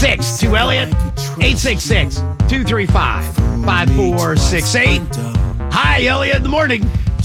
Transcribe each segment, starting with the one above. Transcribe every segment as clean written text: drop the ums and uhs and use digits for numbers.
text to Elliot, 866-235-5468. Hi, Elliot, in the morning.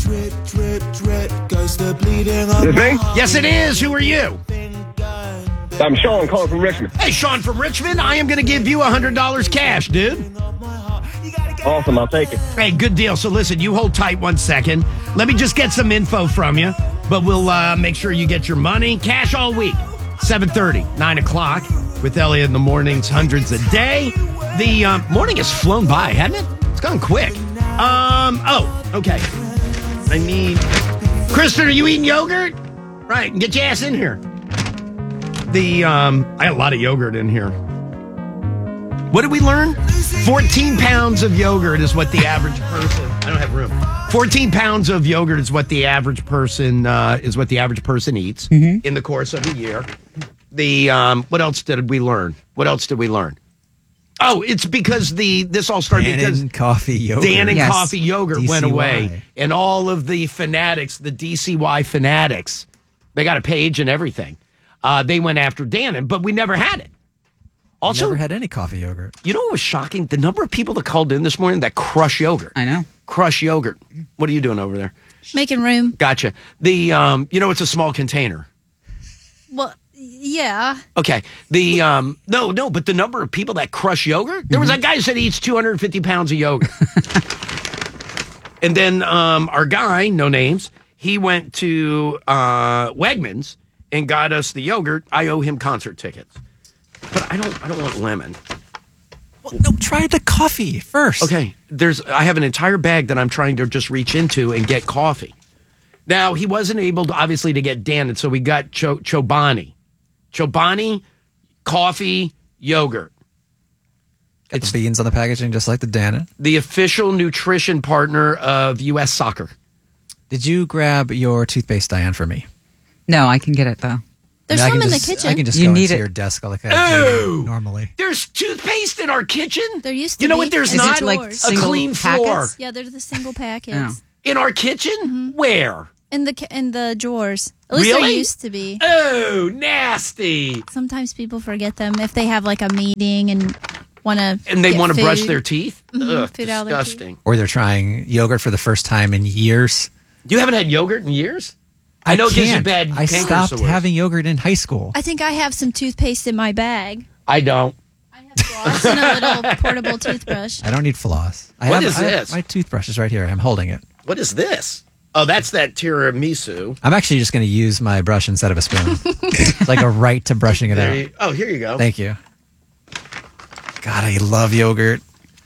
Is me? Yes, it is. Who are you? I'm Sean calling from Richmond. Hey, Sean from Richmond. I am going to give you $100 cash, dude. Awesome, I'll take it. Hey, good deal. So listen, you hold tight 1 second. Let me just get some info from you, but we'll make sure you get your money. Cash all week. 7:30, 9 o'clock with Elliot in the mornings, hundreds a day. The morning has flown by, hasn't it? It's gone quick. Okay. I need... Kristen, are you eating yogurt? Right, get your ass in here. I had a lot of yogurt in here. What did we learn? 14 pounds of yogurt is what the average person... I don't have room. 14 pounds of yogurt is what the average person eats in the course of a year. What else did we learn? Oh, it's because this all started because coffee yogurt. Dan and Coffee Yogurt DCY. went away, and all of the fanatics, the DCY fanatics, they got a page and everything. They went after Dan, but we never had it. Also, never had any coffee yogurt. You know what was shocking? The number of people that called in this morning that crush yogurt. I know. Crush yogurt. What are you doing over there? Making room. Gotcha. It's a small container. Well, yeah. Okay. But the number of people that crush yogurt, there was a guy who said he eats 250 pounds of yogurt. And then our guy, no names, he went to Wegmans and got us the yogurt. I owe him concert tickets. But I don't want lemon. Well, no, try the coffee first. Okay. I have an entire bag that I'm trying to just reach into and get coffee. Now, he wasn't able to, obviously, to get Dan, and so we got Chobani. Chobani, coffee, yogurt. Got the beans on the packaging, just like the Dannon. The official nutrition partner of U.S. Soccer. Did you grab your toothpaste, Diane, for me? No, I can get it, though. There's some in the kitchen. I can just go into your desk like I do normally. There's toothpaste in our kitchen? There used to You know be. what? There's Is not it like a single clean floor. packets? Yeah, they're the single packets. In our kitchen? Where? In the drawers. At least Really? there used to be. Oh, nasty. Sometimes people forget them if they have like a meeting and want to. And they want to brush their teeth? Ugh, Food out of their teeth. disgusting. Or they're trying yogurt for the first time in years. You haven't had yogurt in years? I know it gives you bad I canker stopped sores. having yogurt in high school. I think I have some toothpaste in my bag. I don't. I have floss and a little portable toothbrush. I don't need floss. What is this? My toothbrush is right here. I'm holding it. What is this? Oh, that's that tiramisu. I'm actually just going to use my brush instead of a spoon. It's like a right to brushing it out. Here you go. Thank you. God, I love yogurt.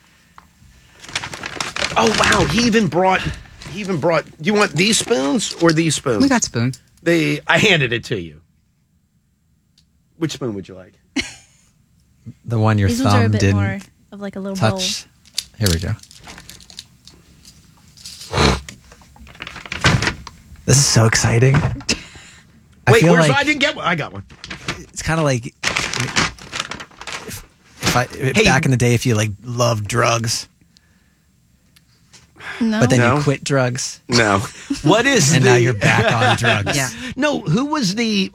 Oh, wow. He even brought. Do you want these spoons or these spoons? We got spoons. I handed it to you. Which spoon would you like? The one your These ones are a thumb bit didn't more of like a little bowl. touch. Here we go. This is so exciting. Wait, feel I didn't get one. I got one. It's kind of like back in the day, if you like loved drugs, No. but then No. you quit drugs, No. What is and now you're back on drugs. Yeah. No, who was the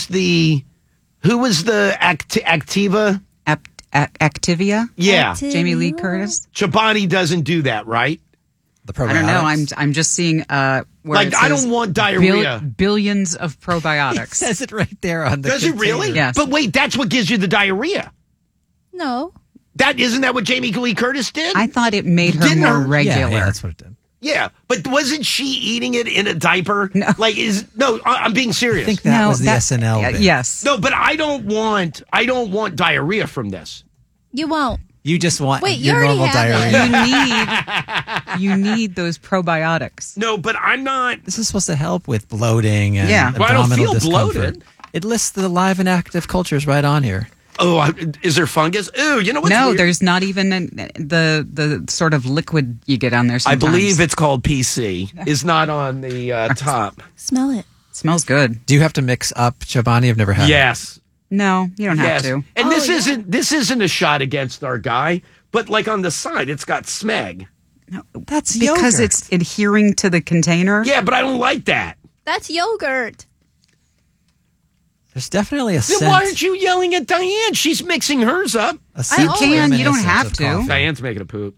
Activa? Activia? Yeah. Jamie Lee Curtis? Chobani doesn't do that, right? The I don't know. probiotics. I'm just seeing where Like, it I says don't want diarrhea. billions of It probiotics. says it right there on the. Does it really? container. Yes. But wait, that's what gives you the diarrhea. No. Isn't that what Jamie Lee Curtis did? I thought it made her Didn't more her- regular. Yeah, that's what it did. Yeah, but wasn't she eating it in a diaper? No. I'm being serious. I think that was the SNL. bit. Yes. No, but I don't want diarrhea from this. You won't. You just want Wait, you your already normal have diarrhea. You need those probiotics. No, but I'm not. This is supposed to help with bloating and Yeah. Well, I don't abdominal feel discomfort. bloated. It lists the live and active cultures right on here. Oh, is there fungus? Ooh, you know what's No, weird? there's not even the sort of liquid you get on there I sometimes. believe it's called PC. Is not on the top. Smell it. Smells good. Do you have to mix up Chobani? I've never had it. Yes. No, you don't have Yes. to. And Oh, this isn't a shot against our guy, but like on the side, it's got smeg. No, That's because yogurt. it's adhering to the container. Yeah, but I don't like that. That's yogurt. There's definitely a Then scent. why aren't you yelling at Diane? She's mixing hers up. A scent You can, you don't reminiscent have of to. coffee. Diane's making a poop.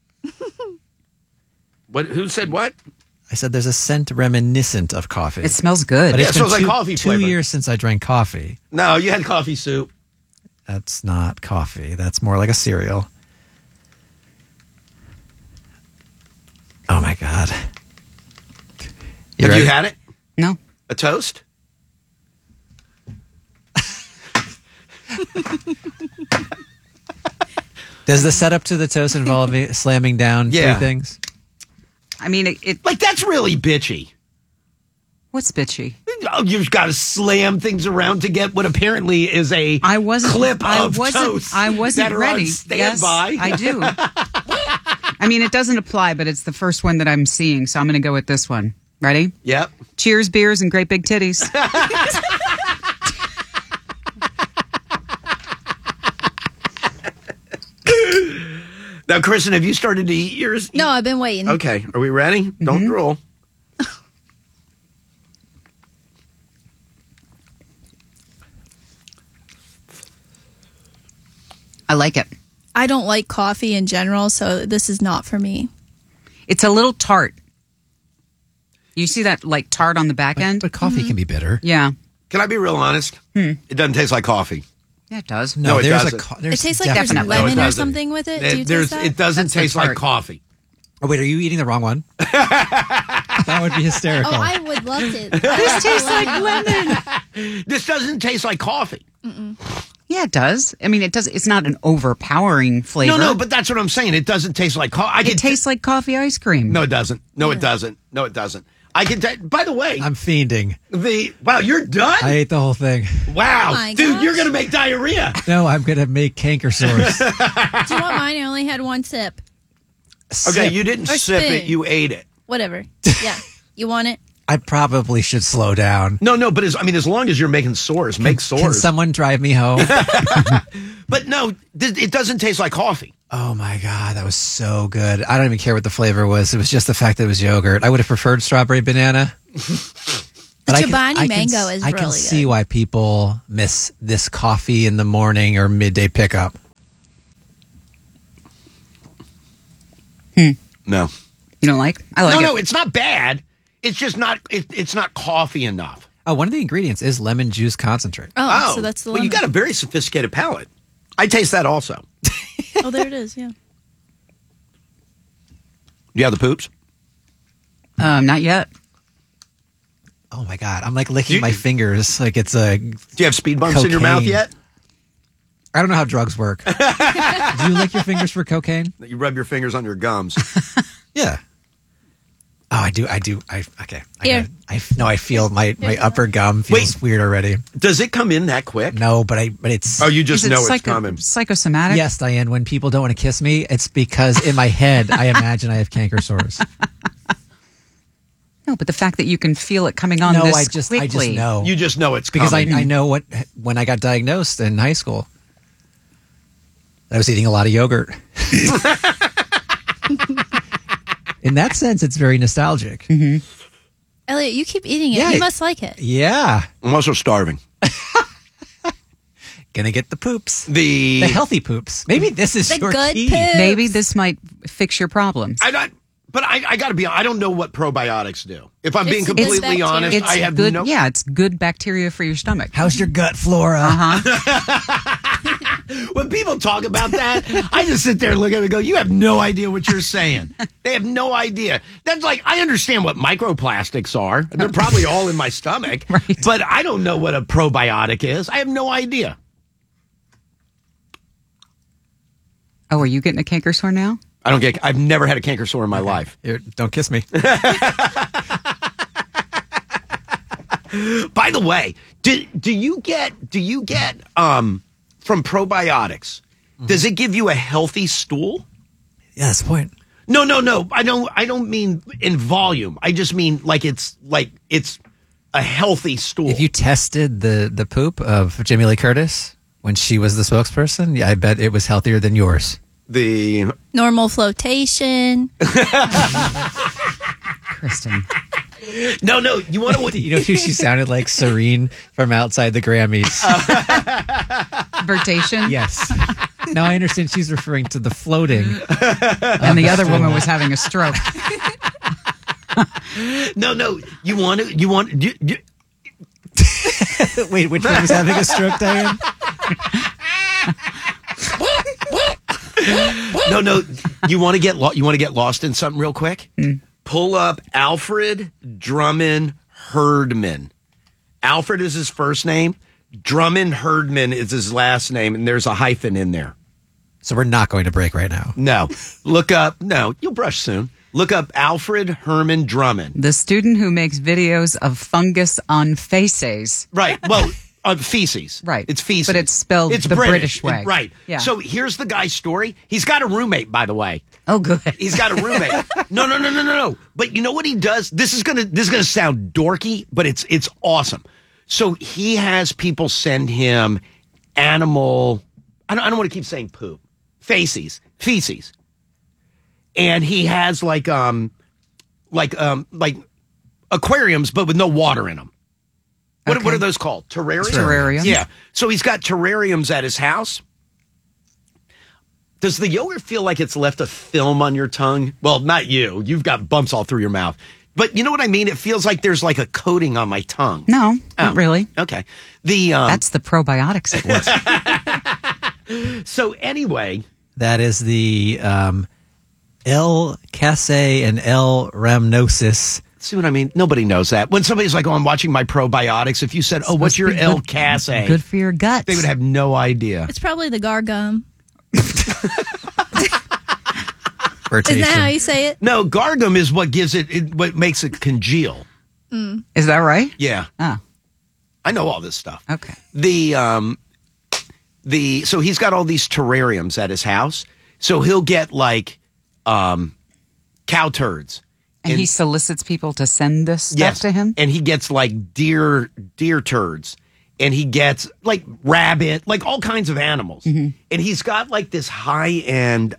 What? Who said what? I said there's a scent reminiscent of coffee. It smells good. But Yeah, it's it been smells like coffee 2 flavor. years since I drank coffee. No, you had coffee soup. That's not coffee. That's more like a cereal. Oh my God. Have ready? you had it? No. A toast? Does the setup to the toast involve slamming down Yeah. three things? I mean, it Like, that's really bitchy. what's bitchy? Oh, you've got to slam things around to get what apparently is a I wasn't. clip I of wasn't. toast I wasn't that are ready. on standby. Yes, I do. I mean, it doesn't apply, but it's the first one that I'm seeing, so I'm going to go with this one. Ready? Yep. Cheers, beers, and great big titties. Now, Kristen, have you started to eat yours? No, I've been waiting. Okay. Are we ready? Don't drool. I like it. I don't like coffee in general, so this is not for me. It's a little tart. You see that like tart on the back end? But coffee can be bitter. Yeah. Can I be real honest? It doesn't taste like coffee. Yeah, it does. No, it there's doesn't. It tastes like there's definitely- lemon No, it or doesn't. something with it. Do you taste that? It doesn't That's the taste like tart. coffee. Oh, wait, are you eating the wrong one? That would be hysterical. Oh, I would love it. This tastes like lemon. This doesn't taste like coffee. Yeah, it does. I mean, it does. It's not an overpowering flavor. No, but that's what I'm saying. It doesn't taste like coffee. it tastes like coffee ice cream. No, it doesn't. No, it doesn't. No, it doesn't. I can. By the way, I'm fiending. wow, you're done. I ate the whole thing. Wow, Oh my dude, gosh. you're gonna make diarrhea. No, I'm going to make canker sores. Do you want mine? I only had one sip. Okay, Sip. you didn't Or sip spoon. it. You ate it. Whatever. Yeah. You want it? I probably should slow down. No, but as long as you're making sores, make Can sores. someone drive me home? But no, it doesn't taste like coffee. Oh my God, that was so good. I don't even care what the flavor was. It was just the fact that it was yogurt. I would have preferred strawberry banana. The I Chobani mango is I can really see good. why people miss this coffee in the morning or midday pickup. No, You don't like? I like it. no, it's not bad. It's just not. It's not coffee enough. Oh, one of the ingredients is lemon juice concentrate. Oh, so that's the well, you lemon. got a very sophisticated palate. I taste that also. Oh, there it is. Yeah. You have the poops? Not yet. Oh my God, I'm like licking You- my fingers like it's a. Do you have speed bumps in your mouth Cocaine. yet? I don't know how drugs work. Do you lick your fingers for cocaine? You rub your fingers on your gums. Yeah. Oh, I do. Okay. Here. I feel my upper gum feels Wait. weird already. Does it come in that quick? No, but it's. Oh, you just Is it know it's coming. psychosomatic? Yes, Diane, when people don't want to kiss me, it's because in my head, I imagine I have canker sores. No, but the fact that you can feel it coming on No, this I just quickly. know. You just know it's Because coming. I know when I got diagnosed in high school, I was eating a lot of yogurt. In that sense, it's very nostalgic. Elliot, you keep eating it. Yeah. You must like it. Yeah. I'm also starving. Gonna get the poops. The The healthy poops. Maybe this is The your good key. poops. Maybe this might fix your problems. I got to be. I don't know what probiotics do. If I'm being It's good completely bacteria. honest, It's I have good. no. Yeah, it's good bacteria for your stomach. How's your gut flora? When people talk about that, I just sit there and look at it and go, "You have no idea what you're saying." They have no idea. That's like I understand what microplastics are. They're probably all in my stomach, Right. but I don't know what a probiotic is. I have no idea. Oh, are you getting a canker sore now? I've never had a canker sore in my life. Here, don't kiss me. By the way, do you get from probiotics? Does it give you a healthy stool? Yeah, that's the point. No. I don't mean in volume. I just mean like it's a healthy stool. If you tested the poop of Jamie Lee Curtis when she was the spokesperson, yeah, I bet it was healthier than yours. Normal flotation. Kristen. No, you want to. You know who she sounded like? Serene from outside the Grammys. Bertation. Yes. Now I understand she's referring to the floating. And the other woman was having a stroke. No, you want to. Wait, which one was having a stroke, Diane? No, you want to get lost in something real quick? Pull up Alfred Drummond Herdman. Alfred is his first name. Drummond Herdman is his last name, and there's a hyphen in there. So we're not going to break right now. No. Look up. No, you'll brush soon. Look up Alfred Herman Drummond. The student who makes videos of fungus on faces. Right. Well, feces. Right. It's feces. But it's spelled the British way. Right. Yeah. So here's the guy's story. He's got a roommate, by the way. Oh, good. He's got a roommate. No. But you know what he does? This is gonna sound dorky, but it's awesome. So he has people send him animal. I don't want to keep saying poop. Feces. And he has like aquariums, but with no water in them. What are those called? Terrariums? Terrariums. Yeah. So he's got terrariums at his house. Does the yogurt feel like it's left a film on your tongue? Well, not you. You've got bumps all through your mouth. But you know what I mean? It feels like there's like a coating on my tongue. No, not really. Okay. That's the probiotics at work. So anyway. That is the L. casei and L. rhamnosus. See what I mean? Nobody knows that. When somebody's like, I'm watching my probiotics, if you said, what's your L. casei? Good for your guts. They would have no idea. It's probably the gargum. Bertation. Isn't that how you say it? No, gargum is what gives what makes it congeal. Is that right? Yeah. Oh, I know all this stuff. okay. So he's got all these terrariums at his house. So he'll get like cow turds. And he solicits people to send this stuff to him? And he gets like deer turds. And he gets like rabbit, like all kinds of animals. And he's got like this high-end,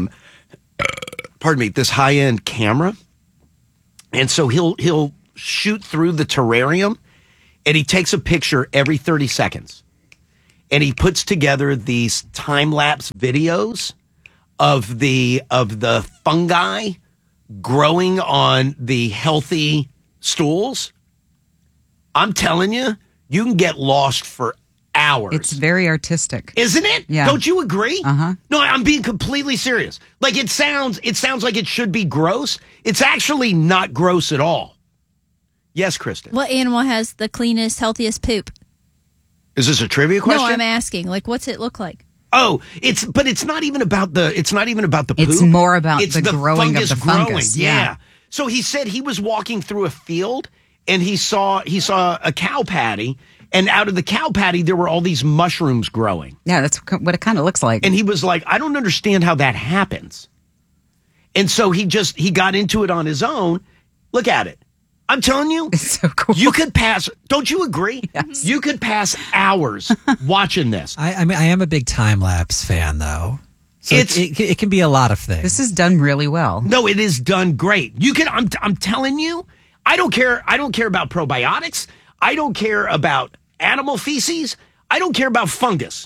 this high-end camera. And so he'll shoot through the terrarium and he takes a picture every 30 seconds. And he puts together these time-lapse videos of the fungi growing on the healthy stools. I'm telling you, you can get lost for hours. It's very artistic. Isn't it? Yeah. Don't you agree? Uh-huh. No, I'm being completely serious. Like it sounds like it should be gross. It's actually not gross at all. Yes, Kristen. What animal has the cleanest, healthiest poop? Is this a trivia question? No, I'm asking. Like, what's it look like? Oh, it's not even about the poop. It's more about It's the growing of the fungus. Growing. Yeah. So he said he was walking through a field and he saw a cow patty, and out of the cow patty there were all these mushrooms growing. Yeah, that's what it kind of looks like. And he was like, I don't understand how that happens. And so he got into it on his own. Look at it. I'm telling you, It's so cool. you could pass. Don't you agree? Yes. You could pass hours watching this. I mean, I am a big time lapse fan, though. So it can be a lot of things. This is done really well. No, it is done great. You can. I'm telling you, I don't care. I don't care about probiotics. I don't care about animal feces. I don't care about fungus.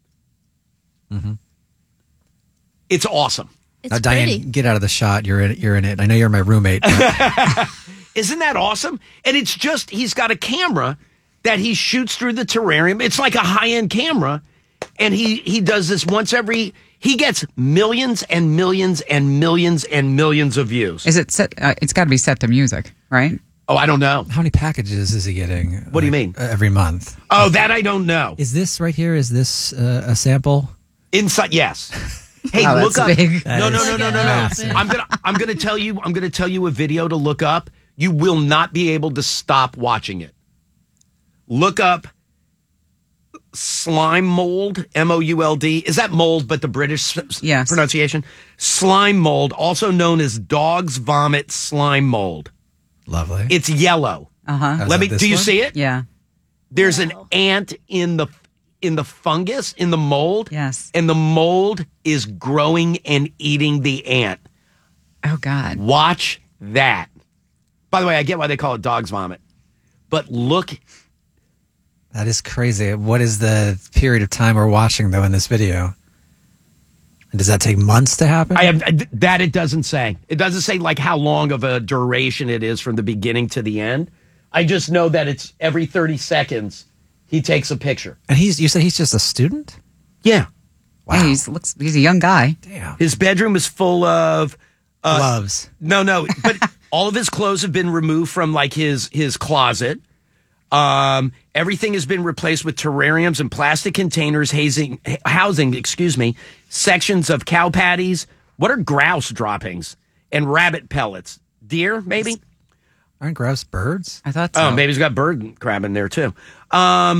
It's awesome. It's Now, Diane, pretty. get out of the shot. You're in it. I know you're my roommate. But Isn't that awesome? And it's just, he's got a camera that he shoots through the terrarium. It's like a high-end camera. And he does this once he gets millions and millions and millions and millions of views. Is it set? It's got to be set to music, right? Oh, I don't know. how many packages is he getting? What do you mean? Every month. Oh, that I don't know. Is this right here? Is this a sample? Inside, yes. Hey, Wow, look that's up. big. No. Massive. I'm gonna tell you a video to look up. You will not be able to stop watching it. Look up slime mold, mould. Is that mold, but the British Yes. pronunciation? Slime mold, also known as dog's vomit slime mold. Lovely. It's yellow. Uh-huh. Let me. this Do you one? see it? Yeah. There's an ant in the fungus, in the mold. Yes. And the mold is growing and eating the ant. Oh, God. Watch that. By the way, I get why they call it dog's vomit. But look, That is crazy. What is the period of time we're watching, though, in this video? And does that take months to happen? it doesn't say. It doesn't say like how long of a duration it is from the beginning to the end. I just know that it's every 30 seconds he takes a picture. And you said he's just a student? Yeah. Wow. Yeah, he's a young guy. Damn. His bedroom is full of Gloves. No, but all of his clothes have been removed from like his closet. Everything has been replaced with terrariums and plastic containers housing sections of cow patties. What are grouse droppings and rabbit pellets? Deer, maybe? Aren't grouse birds? I thought so. Oh, maybe he's got bird crab in there too. Yeah,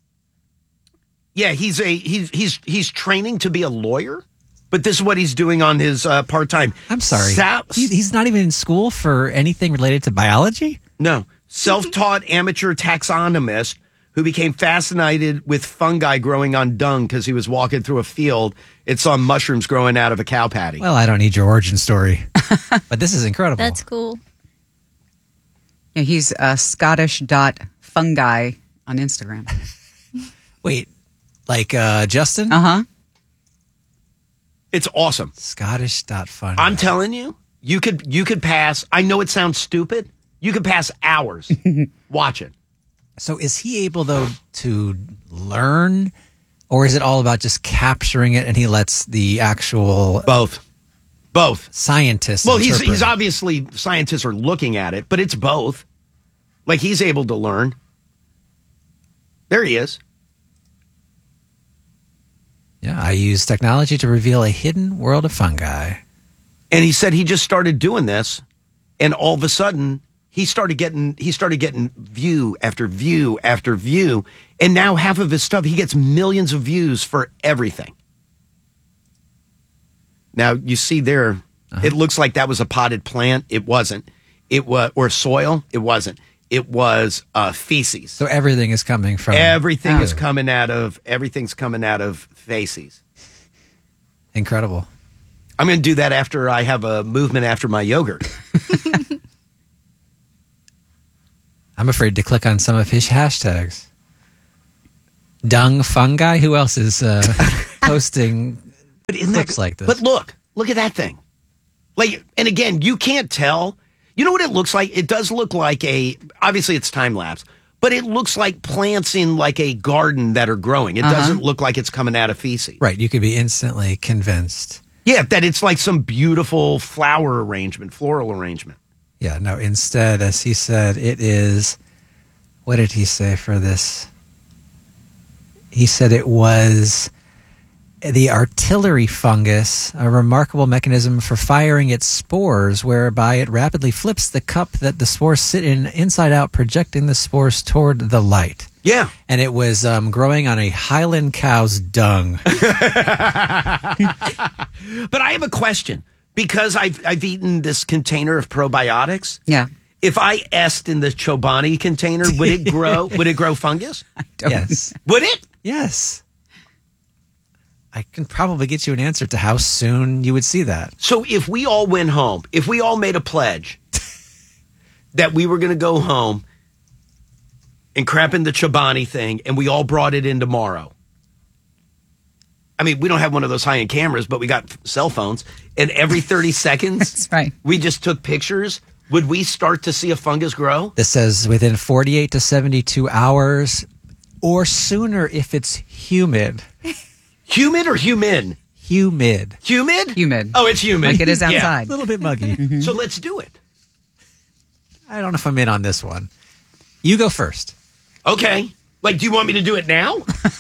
he's training to be a lawyer, but this is what he's doing on his part-time. I'm sorry. He's not even in school for anything related to biology? No. Self-taught amateur taxonomist who became fascinated with fungi growing on dung because he was walking through a field and saw mushrooms growing out of a cow patty. Well, I don't need your origin story. But this is incredible. That's cool. Yeah, he's Scottish.fungi on Instagram. Wait, like Justin? Uh-huh. It's awesome. Scottish.fun. I'm telling you, you could pass. I know it sounds stupid. You could pass hours watching. So is he able, though, to learn? Or is it all about just capturing it and he lets the actual Both. scientists Well, interpret he's it? obviously, scientists are looking at it, but it's both. Like he's able to learn. There he is. Yeah, I use technology to reveal a hidden world of fungi. And he said he just started doing this, and all of a sudden he started getting view after view after view, and now half of his stuff he gets millions of views for everything. Now you see there, it looks like that was a potted plant. It wasn't. It was or soil. It wasn't. It was feces. So everything is coming from... Everything's coming out of feces. Incredible. I'm going to do that after I have a movement after my yogurt. I'm afraid to click on some of his hashtags. Dung fungi? Who else is posting But isn't clips like this? But look at that thing. Like, and again, you can't tell. You know what it looks like? It does look like obviously it's time lapse, but it looks like plants in like a garden that are growing. It doesn't look like it's coming out of feces. Right, you could be instantly convinced. Yeah, that it's like some beautiful floral arrangement. Yeah, no, instead, as he said, it is... What did he say for this? He said it was the artillery fungus, a remarkable mechanism for firing its spores, whereby it rapidly flips the cup that the spores sit in inside out, projecting the spores toward the light. Yeah. And it was growing on a Highland cow's dung. But I have a question. Because I've eaten this container of probiotics. Yeah. If I est in the Chobani container, would it grow? Would it grow fungus? Yes. Would it? Yes. I can probably get you an answer to how soon you would see that. So if we all went home, if we all made a pledge that we were going to go home and crap in the Chobani thing, and we all brought it in tomorrow. I mean, we don't have one of those high-end cameras, but we got cell phones. And every 30 seconds, That's right. we just took pictures. Would we start to see a fungus grow? This says within 48 to 72 hours or sooner if it's humid. Humid or human? Humid. Humid? Humid. Oh, it's humid. Like it is Yeah. outside. A little bit muggy. So let's do it. I don't know if I'm in on this one. You go first. Okay. Like, do you want me to do it now?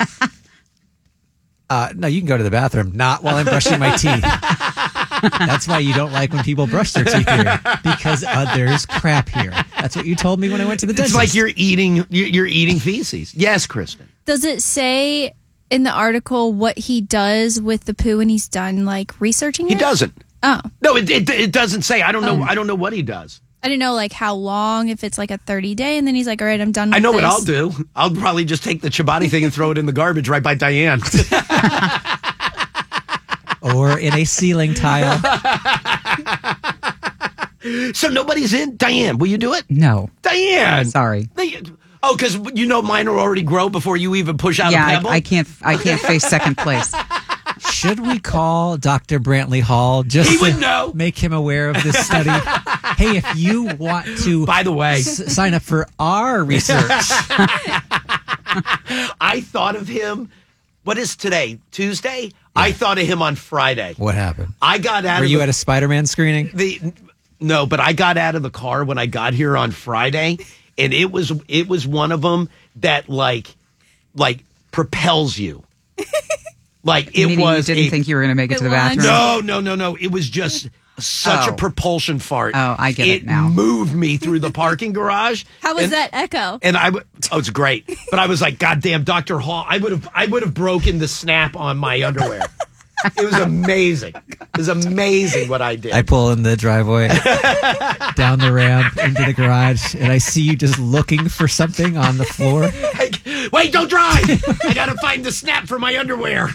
No, you can go to the bathroom, not while I'm brushing my teeth. That's why you don't like when people brush their teeth here, because there's crap here. That's what you told me when I went to the dentist. It's like you're eating feces. Yes, Kristen. Does it say in the article what he does with the poo when he's done like researching it? He doesn't. Oh. No, it doesn't say. I don't know. I don't know what he does. I didn't know like how long, if it's like a 30-day, and then he's like, all right, I'm done with I know what this. I'll do. I'll probably just take the Chobani thing and throw it in the garbage right by Diane. or in a ceiling tile. So nobody's in? Diane, will you do it? No. Diane! Sorry. Because mine will already grow before you even push out a pebble? I can't face second place. Should we call Dr. Brantley Hall just He to would know. make him aware of this study? Hey, if you want to, By the way, sign up for our research. I thought of him. What is today? Tuesday? Yeah. I thought of him on Friday. What happened? I got out. Were you at a Spider-Man screening? No, but I got out of the car when I got here on Friday, and it was one of them that like propels you. Like it was. You didn't think you were going to make it to the bathroom? No. It was just such a propulsion fart. Oh, I get it now. It moved me through the parking garage. How was that echo? And it's great. But I was like, goddamn, Dr. Hall, I would have broken the snap on my underwear. It was amazing. It was amazing what I did. I pull in the driveway, down the ramp, into the garage, and I see you just looking for something on the floor. Wait, don't drive! I gotta find the snap for my underwear.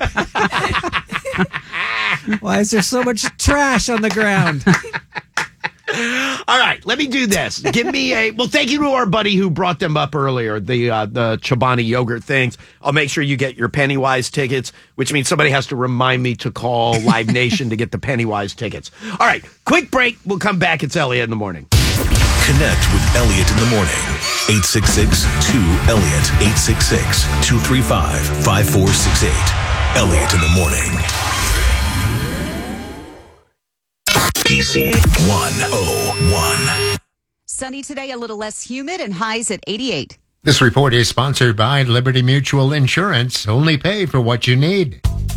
Why is there so much trash on the ground? All right, let me do this. Give me thank you to our buddy who brought them up earlier, the Chobani yogurt things. I'll make sure you get your Pennywise tickets, which means somebody has to remind me to call Live Nation to get the Pennywise tickets. All right, quick break. We'll come back. It's Elliot in the morning. Connect with Elliot in the morning. 866-2-ELLIOT. 866-235-5468. Elliot in the morning. DC 101. Sunny today, a little less humid, and highs at 88. This report is sponsored by Liberty Mutual Insurance. Only pay for what you need.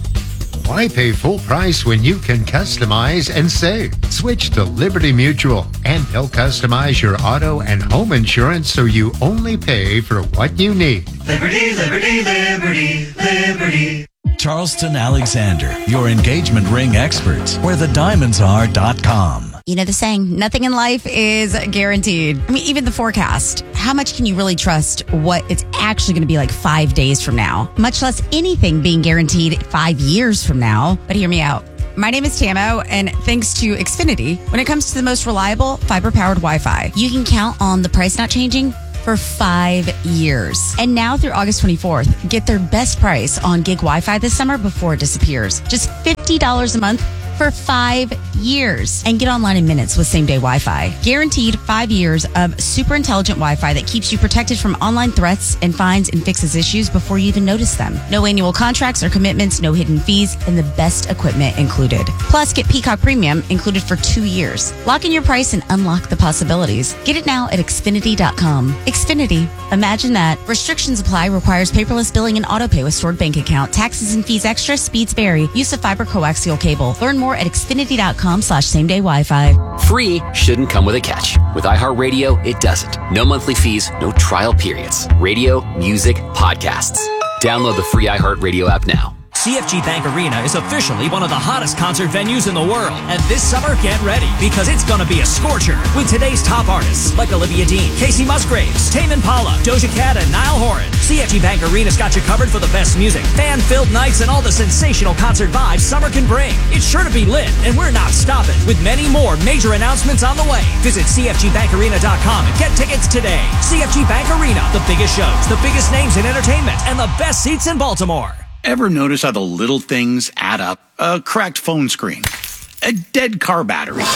Why pay full price when you can customize and save? Switch to Liberty Mutual, and they'll customize your auto and home insurance so you only pay for what you need. Liberty, liberty, liberty, liberty. Charleston Alexander, your engagement ring experts, where the diamonds are.com. You know the saying, nothing in life is guaranteed. I mean, even the forecast. How much can you really trust what it's actually going to be like 5 days from now? Much less anything being guaranteed 5 years from now. But hear me out. My name is Tamo, and thanks to Xfinity, when it comes to the most reliable fiber-powered Wi-Fi, you can count on the price not changing for 5 years. And now through August 24th, get their best price on gig Wi-Fi this summer before it disappears. Just $50 a month for 5 years. And get online in minutes with same-day Wi-Fi. Guaranteed 5 years of super intelligent Wi-Fi that keeps you protected from online threats and finds and fixes issues before you even notice them. No annual contracts or commitments, no hidden fees, and the best equipment included. Plus, get Peacock Premium included for 2 years. Lock in your price and unlock the possibilities. Get it now at Xfinity.com. Xfinity. Imagine that. Restrictions apply. Requires paperless billing and autopay with stored bank account. Taxes and fees extra. Speeds vary. Use of fiber coaxial cable. Learn more at Xfinity.com/same-day Wi-Fi. Free shouldn't come with a catch. With iHeartRadio, it doesn't. No monthly fees, no trial periods. Radio, music, podcasts. Download the free iHeartRadio app now. CFG Bank Arena is officially one of the hottest concert venues in the world. And this summer, get ready, because it's going to be a scorcher with today's top artists like Olivia Dean, Casey Musgraves, Tame Impala, Doja Cat, and Niall Horan. CFG Bank Arena's got you covered for the best music, fan-filled nights, and all the sensational concert vibes summer can bring. It's sure to be lit, and we're not stopping, with many more major announcements on the way. Visit CFGBankArena.com and get tickets today. CFG Bank Arena, the biggest shows, the biggest names in entertainment, and the best seats in Baltimore. Ever notice how the little things add up? A cracked phone screen, a dead car battery,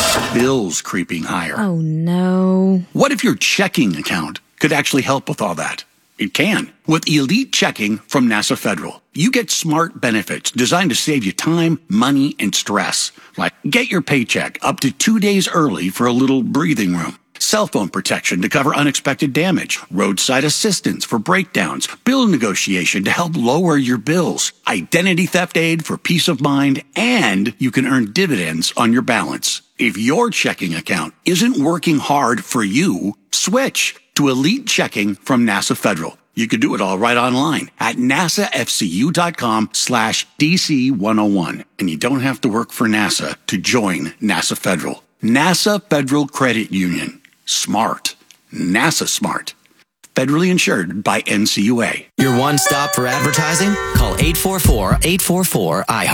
bills creeping higher. Oh, no. What if your checking account could actually help with all that? It can. With Elite Checking from NASA Federal, you get smart benefits designed to save you time, money, and stress. Like get your paycheck up to 2 days early for a little breathing room. Cell phone protection to cover unexpected damage, roadside assistance for breakdowns, bill negotiation to help lower your bills, identity theft aid for peace of mind, and you can earn dividends on your balance. If your checking account isn't working hard for you, switch to Elite Checking from NASA Federal. You can do it all right online at nasafcu.com/DC101. And you don't have to work for NASA to join NASA Federal. NASA Federal Credit Union. Smart. NASA smart. Federally insured by NCUA. Your one stop for advertising? Call 844-844-iHeart.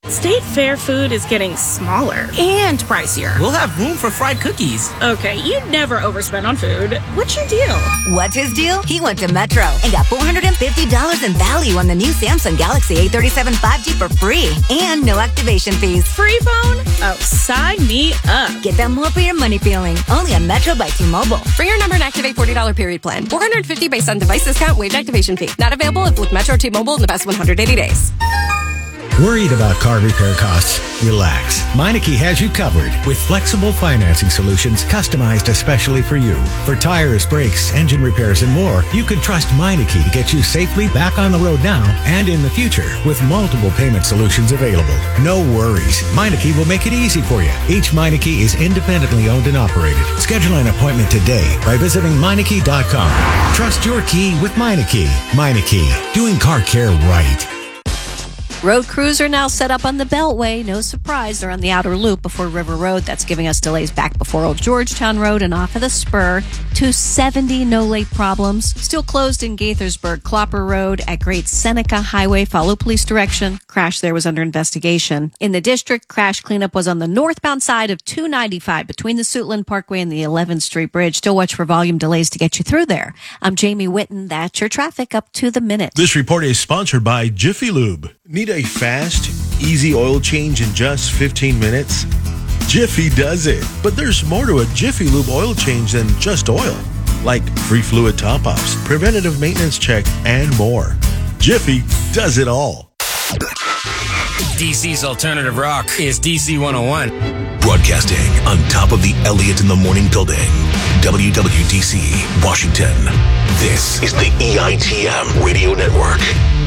State Fair food is getting smaller and pricier. We'll have room for fried cookies. Okay, you never overspend on food. What's your deal? What's his deal? He went to Metro and got $450 in value on the new Samsung Galaxy A37 5G for free and no activation fees. Free phone? Oh, sign me up. Get that more for your money feeling. Only on Metro by T-Mobile. For your number and activate $40 period plan. $450 based on device discount, waived activation fee. Not available if with Metro T-Mobile in the past 180 days. Worried about car repair costs? Relax. Meineke has you covered with flexible financing solutions customized especially for you. For tires, brakes, engine repairs, and more, you can trust Meineke to get you safely back on the road now and in the future with multiple payment solutions available. No worries. Meineke will make it easy for you. Each Meineke is independently owned and operated. Schedule an appointment today by visiting Meineke.com. Trust your key with Meineke. Meineke, doing car care right. Road crews are now set up on the Beltway. No surprise, they're on the outer loop before River Road. That's giving us delays back before Old Georgetown Road and off of the Spur. 270, no late problems. Still closed in Gaithersburg, Clopper Road at Great Seneca Highway. Follow police direction. Crash there was under investigation. In the district, crash cleanup was on the northbound side of 295 between the Suitland Parkway and the 11th Street Bridge. Still watch for volume delays to get you through there. I'm Jamie Whitten. That's your traffic up to the minute. This report is sponsored by Jiffy Lube. Need a fast, easy oil change in just 15 minutes? Jiffy does it. But there's more to a Jiffy Lube oil change than just oil, like free fluid top-offs, preventative maintenance check, and more. Jiffy does it all. DC's alternative rock is DC 101. Broadcasting on top of the Elliott in the Morning building. WWDC, Washington. This is the EITM Radio Network.